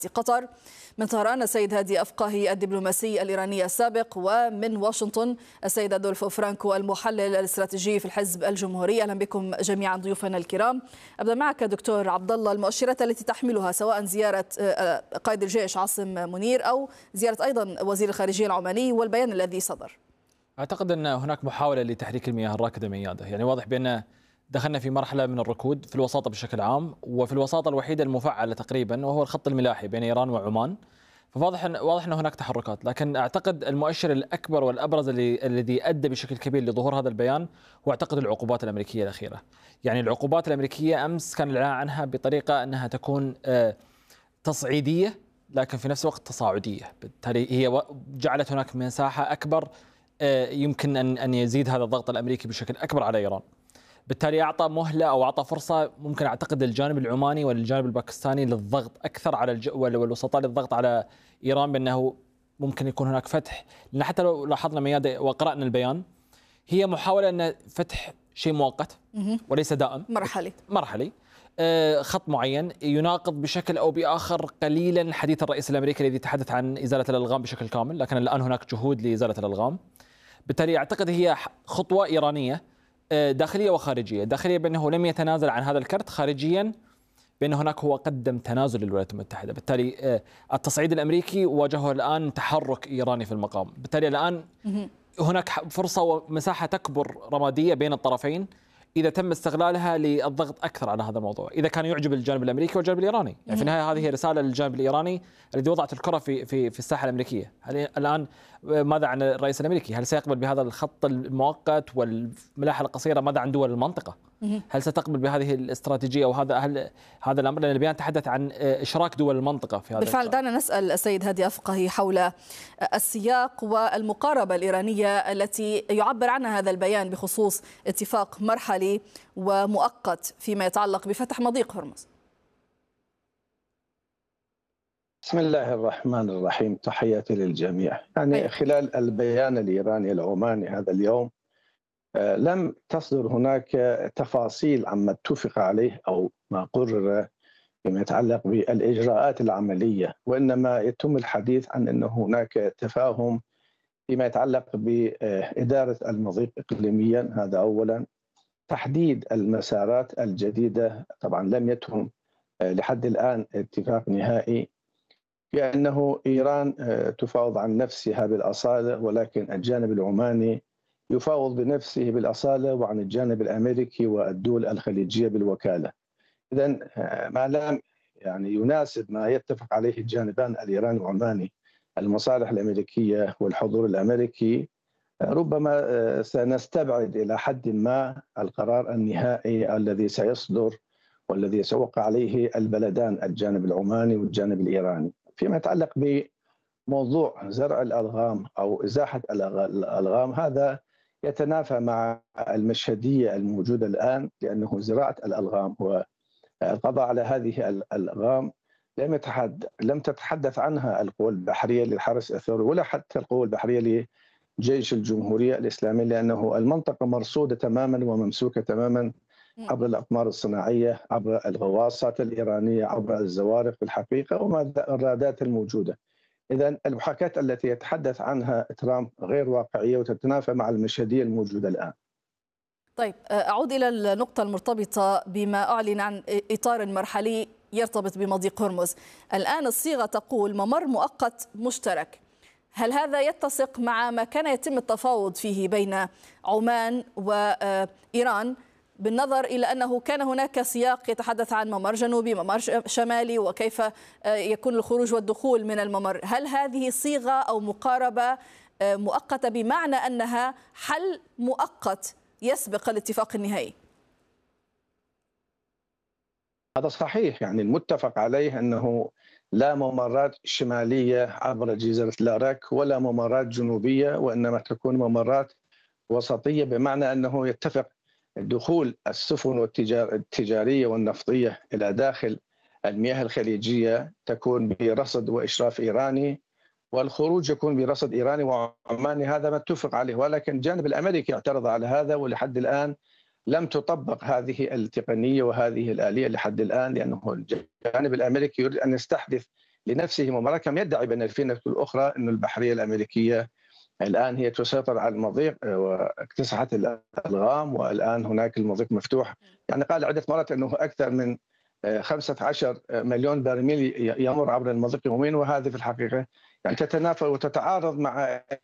قطر. من طهران السيد هادي أفقهي الدبلوماسي الإيراني السابق، ومن واشنطن السيد أدولفو فرانكو المحلل الاستراتيجي في الحزب الجمهوري. أهلا بكم جميعا ضيوفنا الكرام. أبدأ معك دكتور عبد الله، المؤشرات التي تحملها سواء زيارة قائد الجيش عاصم منير أو زيارة أيضا وزير الخارجية العماني والبيان الذي صدر. أعتقد أن هناك محاولة لتحريك المياه الراكدة مياده، يعني واضح بأن دخلنا في مرحلة من الركود في الوساطة بشكل عام، وفي الوساطة الوحيدة المفعلة تقريبا وهو الخط الملاحي بين إيران وعمان. فواضح أن هناك تحركات، لكن أعتقد المؤشر الأكبر والأبرز الذي أدى بشكل كبير لظهور هذا البيان هو أعتقد العقوبات الأمريكية الأخيرة. يعني العقوبات الأمريكية أمس كان الإعلان عنها بطريقة أنها تكون تصعيدية لكن في نفس الوقت تصاعدية، بالتالي هي جعلت هناك مساحة أكبر يمكن أن يزيد هذا الضغط الأمريكي بشكل أكبر على إيران. بالتالي أعطى مهلة أو أعطى فرصة ممكن أعتقد للجانب العماني وللجانب الباكستاني للضغط أكثر على والوسطاء للضغط على إيران بأنه ممكن يكون هناك فتح. لأن حتى لو لاحظنا ميادة وقرأنا البيان، هي محاولة أن فتح شيء مؤقت وليس دائم، مرحلي خط معين يناقض بشكل أو بآخر قليلا حديث الرئيس الأمريكي الذي تحدث عن إزالة الألغام بشكل كامل، لكن الآن هناك جهود لإزالة الألغام. بالتالي أعتقد هي خطوة إيرانية داخلية وخارجية. داخلية بأنه لم يتنازل عن هذا الكرت، خارجيا بأن هناك هو قدم تنازل للولايات المتحدة. بالتالي التصعيد الأمريكي واجهه الآن تحرك إيراني في المقام. بالتالي الآن هناك فرصة ومساحة تكبر رمادية بين الطرفين إذا تم استغلالها للضغط أكثر على هذا الموضوع، إذا كان يعجب الجانب الأمريكي والجانب الإيراني. يعني في النهاية هذه رسالة للجانب الإيراني الذي وضعت الكرة في الساحة الأمريكية. الآن ماذا عن الرئيس الأمريكي؟ هل سيقبل بهذا الخط المؤقت والملاحة القصيرة؟ ماذا عن دول المنطقة؟ هل ستقبل بهذه الاستراتيجية أو هذا الأمر؟ لأن البيان تحدث عن إشراك دول المنطقة في هذا. بالفعل دعنا نسأل السيد هادي أفقهي حول السياق والمقاربة الإيرانية التي يعبر عنها هذا البيان بخصوص اتفاق مرحلي ومؤقت فيما يتعلق بفتح مضيق هرمز. بسم الله الرحمن الرحيم، تحياتي للجميع. يعني خلال البيان الإيراني العماني هذا اليوم لم تصدر هناك تفاصيل عما اتفق عليه أو ما قرر فيما يتعلق بالإجراءات العملية، وإنما يتم الحديث عن أن هناك تفاهم فيما يتعلق بإدارة المضيق إقليميا. هذا أولا. تحديد المسارات الجديدة، طبعا لم يتم لحد الآن اتفاق نهائي بأنه إيران تفاوض عن نفسها بالأصالة، ولكن الجانب العماني يفاوض بنفسه بالأصالة وعن الجانب الأمريكي والدول الخليجية بالوكالة. إذن ما لم يناسب ما يتفق عليه الجانبان الإيراني والعماني المصالح الأمريكية والحضور الأمريكي، ربما سنستبعد إلى حد ما القرار النهائي الذي سيصدر والذي سيوقع عليه البلدان الجانب العماني والجانب الإيراني. فيما يتعلق بموضوع زرع الألغام أو إزاحة الألغام، هذا يتنافى مع المشهدية الموجودة الآن، لأنه زراعة الألغام والقضاء على هذه الألغام لم تتحدث عنها القوى البحرية للحرس الثوري ولا حتى القوى البحرية لجيش الجمهورية الإسلامية، لأنه المنطقة مرصودة تماما وممسوكة تماما عبر الأقمار الصناعية، عبر الغواصات الإيرانية، عبر الزوارق في الحقيقة وما الرادات الموجودة. إذن المحاكاة التي يتحدث عنها ترامب غير واقعية وتتنافى مع المشهدية الموجودة الآن. طيب، أعود إلى النقطة المرتبطة بما أعلن عن إطار مرحلي يرتبط بمضيق هرمز. الآن الصيغة تقول ممر مؤقت مشترك. هل هذا يتسق مع ما كان يتم التفاوض فيه بين عمان وإيران، بالنظر إلى أنه كان هناك سياق يتحدث عن ممر جنوبي، ممر شمالي، وكيف يكون الخروج والدخول من الممر؟ هل هذه صيغة أو مقاربة مؤقتة بمعنى أنها حل مؤقت يسبق الاتفاق النهائي؟ هذا صحيح. المتفق عليه أنه لا ممرات شمالية عبر جزيرة لاراك ولا ممرات جنوبية، وإنما تكون ممرات وسطية، بمعنى أنه يتفق دخول السفن التجارية والنفطية إلى داخل المياه الخليجية تكون برصد وإشراف إيراني، والخروج يكون برصد إيراني وعماني. هذا ما اتفق عليه، ولكن الجانب الأمريكي اعترض على هذا، ولحد الآن لم تطبق هذه التقنية وهذه الآلية لحد الآن، لأنه الجانب الأمريكي يريد أن يستحدث لنفسه مباراة. كان يدعي بين الفينة الأخرى أن البحرية الأمريكية الآن هي تسيطر على المضيق واكتسحت الألغام، والآن هناك المضيق مفتوح. يعني قال عدة مرات أنه أكثر من 15 مليون برميل يمر عبر المضيق يوميا، وهذه في الحقيقة يعني تتنافى وتتعارض مع